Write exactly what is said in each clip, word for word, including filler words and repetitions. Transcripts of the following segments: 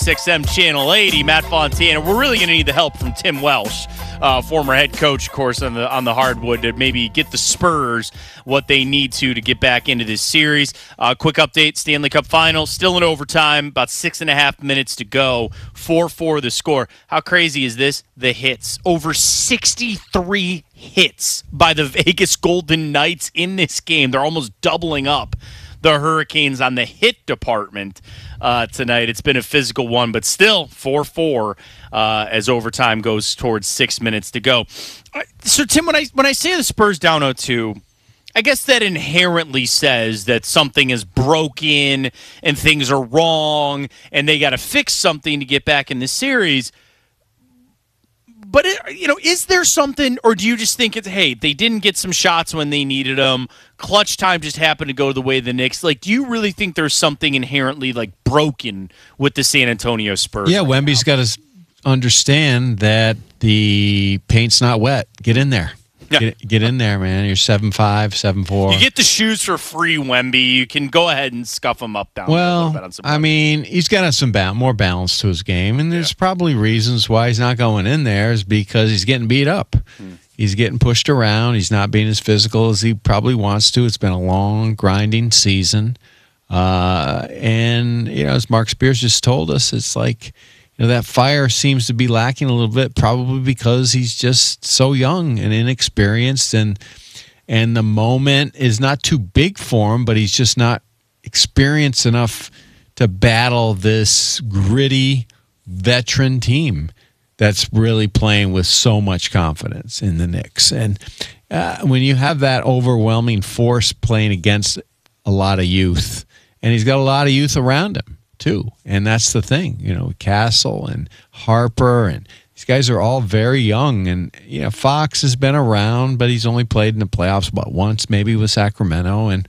X M Channel eighty, Matt Fontana. We're really going to need the help from Tim Welsh, uh, former head coach, of course, on the on the hardwood, to maybe get the Spurs what they need to to get back into this series. Uh, quick update: Stanley Cup Final still in overtime, about six and a half minutes to go. four four the score. How crazy is this? The hits, over sixty-three hits by the Vegas Golden Knights in this game. They're almost doubling up the Hurricanes on the hit department uh, tonight. It's been a physical one, but still four four uh, as overtime goes towards six minutes to go. So, Tim, when I when I say the Spurs down oh two, I guess that inherently says that something is broken and things are wrong and they got to fix something to get back in the series. But, it, you know, is there something, or do you just think it's, hey, they didn't get some shots when they needed them, clutch time just happened to go the way of the Knicks? Like, do you really think there's something inherently, like, broken with the San Antonio Spurs? Yeah, right Wemby's got to understand that the paint's not wet. Get in there. Yeah. Get, get in there, man. You're seven five, seven four. You get the shoes for free, Wemby. You can go ahead and scuff them up down well, a little bit on some I mean, he's got some ba- more balance to his game, and there's yeah. probably reasons why he's not going in there is because he's getting beat up. Hmm. He's getting pushed around. He's not being as physical as he probably wants to. It's been a long, grinding season. Uh, and, you know, as Mark Spears just told us, it's like, you know, that fire seems to be lacking a little bit, probably because he's just so young and inexperienced, and and the moment is not too big for him, but he's just not experienced enough to battle this gritty veteran team that's really playing with so much confidence in the Knicks. And uh, when you have that overwhelming force playing against a lot of youth, and he's got a lot of youth around him too, and that's the thing, you know, Castle and Harper, and these guys are all very young, and you know, Fox has been around, but he's only played in the playoffs about once, maybe with Sacramento, and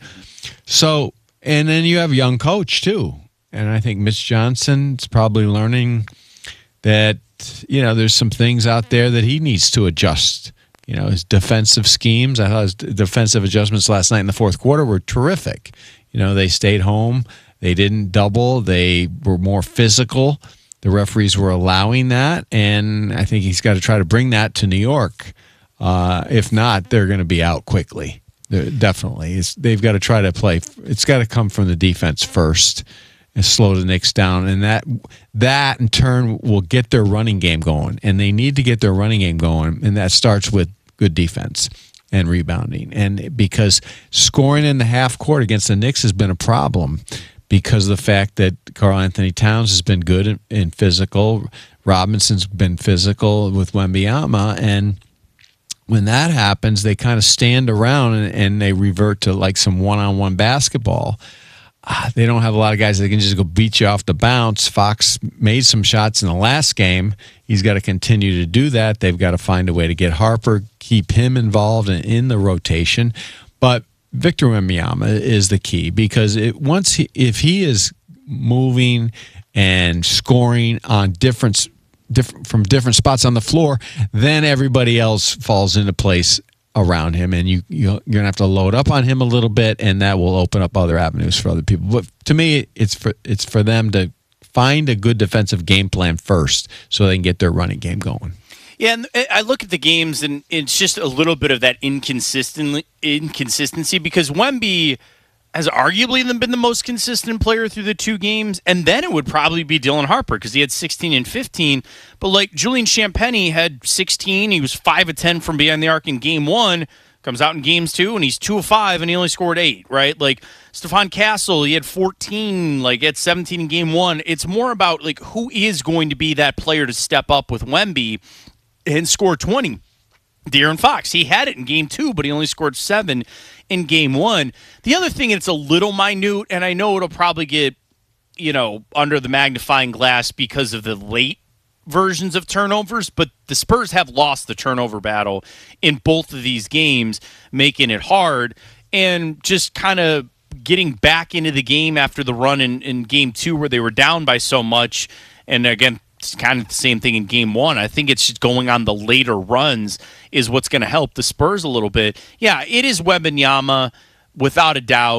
so, and then you have a young coach too, and I think Mitch Johnson's probably learning that, you know, there's some things out there that he needs to adjust. You know, his defensive schemes, I thought his defensive adjustments last night in the fourth quarter were terrific. You know, they stayed home. They didn't double. They were more physical. The referees were allowing that, and I think he's got to try to bring that to New York. Uh, if not, they're going to be out quickly. They're, definitely. It's, they've got to try to play. It's got to come from the defense first and slow the Knicks down, and that that in turn will get their running game going, and they need to get their running game going, and that starts with good defense and rebounding. And because scoring in the half court against the Knicks has been a problem, because of the fact that Karl Anthony Towns has been good and physical. Robinson's been physical with Wembanyama. And when that happens, they kind of stand around and, and they revert to like some one-on-one basketball. Uh, they don't have a lot of guys that can just go beat you off the bounce. Fox made some shots in the last game. He's got to continue to do that. They've got to find a way to get Harper, keep him involved in, in the rotation. But Victor Wembanyama is the key, because it, once he, if he is moving and scoring on different, different from different spots on the floor, then everybody else falls into place around him, and you, you you're gonna have to load up on him a little bit, and that will open up other avenues for other people. But to me, it's for it's for them to find a good defensive game plan first, so they can get their running game going. Yeah, and I look at the games, and it's just a little bit of that inconsistent inconsistency, because Wemby has arguably been the most consistent player through the two games, and then it would probably be Dylan Harper, because he had sixteen and fifteen. But like Julian Champagnie had sixteen, he was five of ten from behind the arc in game one, comes out in games two, and he's two of five, and he only scored eight, right? Like Stephon Castle, he had fourteen, like at seventeen in game one. It's more about like who is going to be that player to step up with Wemby and score twenty. De'Aaron Fox, he had it in game two, but he only scored seven in game one. The other thing, it's a little minute, and I know it'll probably get, you know, under the magnifying glass because of the late versions of turnovers, but the Spurs have lost the turnover battle in both of these games, making it hard, and just kind of getting back into the game after the run in, in game two where they were down by so much. And again, it's kind of the same thing in game one. I think it's just going on the later runs is what's going to help the Spurs a little bit. Yeah, it is Wembanyama without a doubt.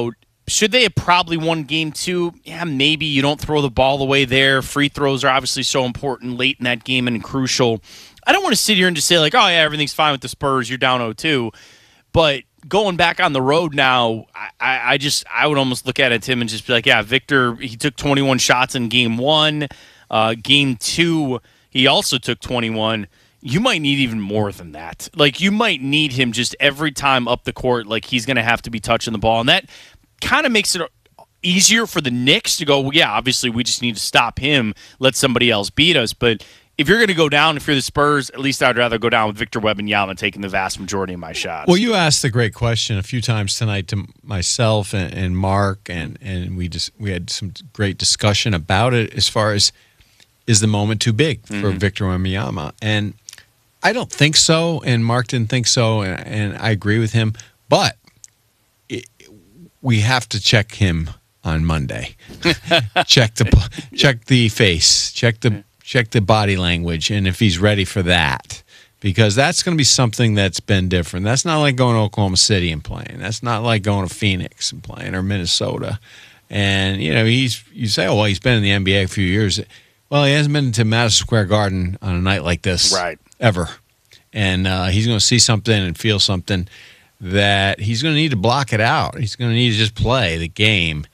should they have probably won game two? Yeah, maybe. You don't throw the ball away there. Free throws are obviously so important late in that game and crucial. I don't want to sit here and just say, like, oh, yeah, everything's fine with the Spurs. You're down oh two. But going back on the road now, I, I just I would almost look at it, Tim, and just be like, yeah, Victor, he took twenty-one shots in game one. Uh, game two, he also took twenty-one. You might need even more than that. Like, you might need him just every time up the court, like he's going to have to be touching the ball. And that kind of makes it easier for the Knicks to go, well, yeah, obviously we just need to stop him, let somebody else beat us. But if you're going to go down, if you're the Spurs, at least I'd rather go down with Victor Wembanyama taking the vast majority of my shots. Well, you asked a great question a few times tonight to myself and, and Mark, and, and we just we had some great discussion about it as far as, is the moment too big for mm-hmm. Victor Wembanyama? And I don't think so, and Mark didn't think so, and, and I agree with him. But it, we have to check him on Monday. check the check the face, check the check the body language, and if he's ready for that, because that's going to be something that's been different. That's not like going to Oklahoma City and playing. That's not like going to Phoenix and playing or Minnesota. And you know, he's you say, oh well, he's been in the N B A a few years. Well, he hasn't been to Madison Square Garden on a night like this, right? Ever. And uh, he's going to see something and feel something that he's going to need to block it out. He's going to need to just play the game.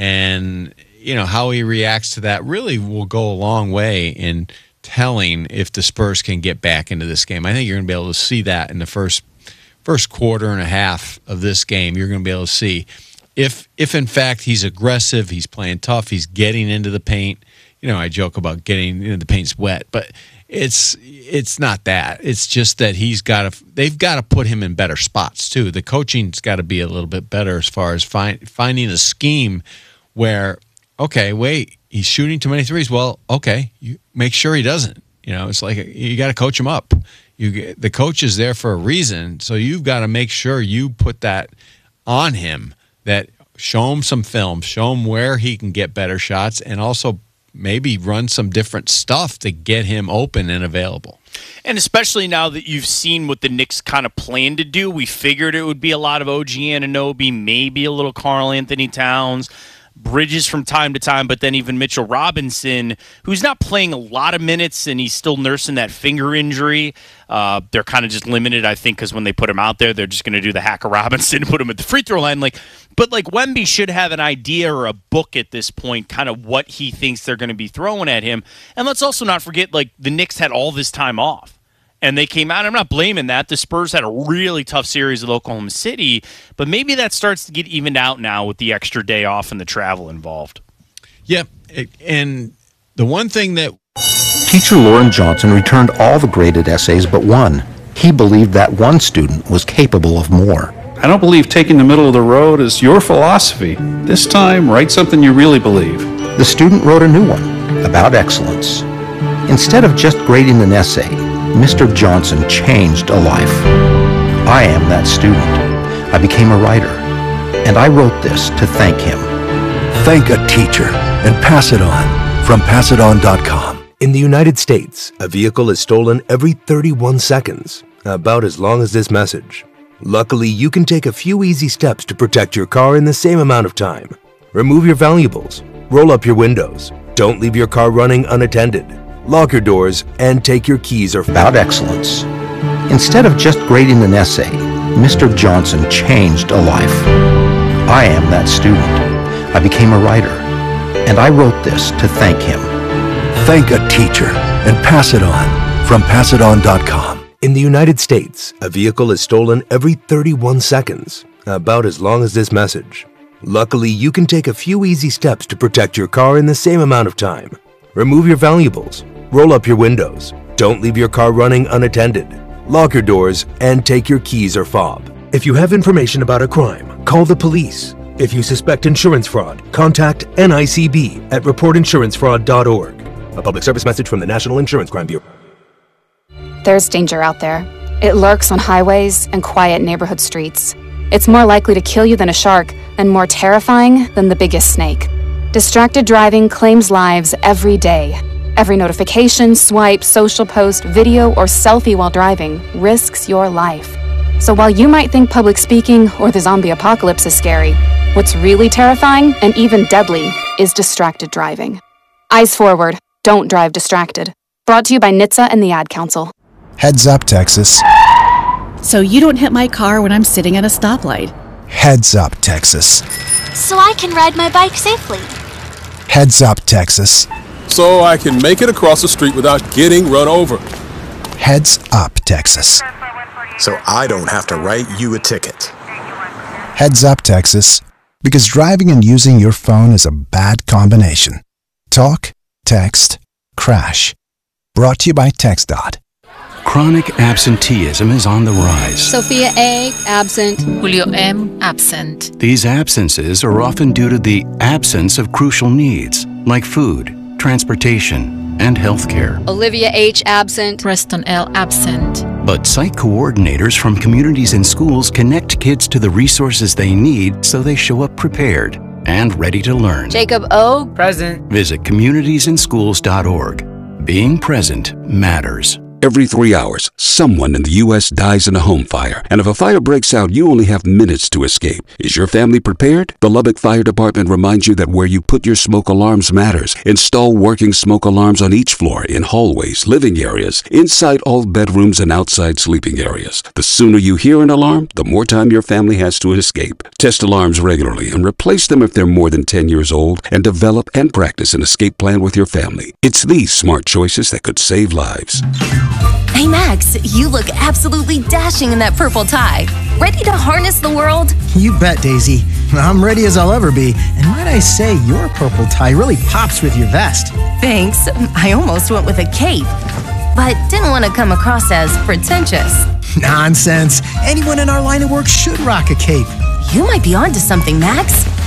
And, you know, how he reacts to that really will go a long way in telling if the Spurs can get back into this game. I think you're going to be able to see that in the first first quarter and a half of this game. You're going to be able to see if, if in fact, he's aggressive, he's playing tough, he's getting into the paint. You know, I joke about getting, you know, the paint's wet, but it's it's not that. It's just that he's got to. They've got to put him in better spots too. The coaching's got to be a little bit better as far as find, finding a scheme where, okay, wait, he's shooting too many threes. Well, okay, you make sure he doesn't. You know, it's like you got to coach him up. You the coach is there for a reason, so you've got to make sure you put that on him. That show him some film, show him where he can get better shots, and also maybe run some different stuff to get him open and available. And especially now that you've seen what the Knicks kind of planned to do, we figured it would be a lot of O G Anunoby, maybe a little Karl Anthony Towns, Bridges from time to time, but then even Mitchell Robinson, who's not playing a lot of minutes and he's still nursing that finger injury. Uh, they're kind of just limited, I think, because when they put him out there, they're just going to do the Hacker Robinson, put him at the free throw line. Like, but like Wemby should have an idea or a book at this point, kind of what he thinks they're going to be throwing at him. And let's also not forget, like, the Knicks had all this time off. And they came out. I'm not blaming that. The Spurs had a really tough series with Oklahoma City, but maybe that starts to get evened out now with the extra day off and the travel involved. Yep. And the one thing that Teacher Lauren Johnson returned all the graded essays but one. He believed that one student was capable of more. I don't believe taking the middle of the road is your philosophy. This time, write something you really believe. The student wrote a new one about excellence. Instead of just grading an essay, Mister Johnson changed a life. I am that student. I became a writer, and I wrote this to thank him. Thank a teacher and pass it on from pass it on dot com. In the United States, a vehicle is stolen every thirty-one seconds, about as long as this message. Luckily, you can take a few easy steps to protect your car in the same amount of time. Remove your valuables, roll up your windows, don't leave your car running unattended. Lock your doors, and take your keys or about excellence. Instead of just grading an essay, Mister Johnson changed a life. I am that student. I became a writer, and I wrote this to thank him. Thank a teacher and pass it on from pass it on dot com. In the United States, a vehicle is stolen every thirty-one seconds, about as long as this message. Luckily, you can take a few easy steps to protect your car in the same amount of time. Remove your valuables, roll up your windows, don't leave your car running unattended, lock your doors, and take your keys or fob. If you have information about a crime, call the police. If you suspect insurance fraud, contact N I C B at report insurance fraud dot org. A public service message from the National Insurance Crime Bureau. There's danger out there. It lurks on highways and quiet neighborhood streets. It's more likely to kill you than a shark, and more terrifying than the biggest snake. Distracted driving claims lives every day. Every notification, swipe, social post, video, or selfie while driving risks your life. So while you might think public speaking or the zombie apocalypse is scary, What's really terrifying, and even deadly, is distracted driving. Eyes forward. Don't drive distracted. Brought to you by N H T S A and the Ad Council. Heads up, Texas. So you don't hit my car when I'm sitting at a stoplight. Heads up, Texas. So I can ride my bike safely. Heads up, Texas. So I can make it across the street without getting run over. Heads up, Texas. So I don't have to write you a ticket. Heads up, Texas. Because driving and using your phone is a bad combination. Talk, text, crash. Brought to you by TxDOT. Chronic absenteeism is on the rise. Sophia A., absent. Julio M., absent. These absences are often due to the absence of crucial needs, like food, transportation, and health care. Olivia H., absent. Preston L., absent. But site coordinators from communities and schools connect kids to the resources they need so they show up prepared and ready to learn. Jacob O., present. Visit communities in schools dot org. Being present matters. Every three hours, someone in the U S dies in a home fire. And if a fire breaks out, you only have minutes to escape. Is your family prepared? The Lubbock Fire Department reminds you that where you put your smoke alarms matters. Install working smoke alarms on each floor, in hallways, living areas, inside all bedrooms, and outside sleeping areas. The sooner you hear an alarm, the more time your family has to escape. Test alarms regularly and replace them if they're more than ten years old, and develop and practice an escape plan with your family. It's these smart choices that could save lives. Hey Max, you look absolutely dashing in that purple tie. Ready to harness the world? You bet, Daisy. I'm ready as I'll ever be. And might I say, your purple tie really pops with your vest. Thanks. I almost went with a cape, but didn't want to come across as pretentious. Nonsense. Anyone in our line of work should rock a cape. You might be onto something, Max.